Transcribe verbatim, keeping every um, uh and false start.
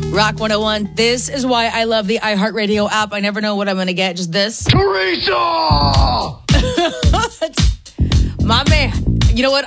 Rock one oh one. This is why I love the iHeartRadio app. I never know what I'm going to get. Just this. Teresa! My man. You know what?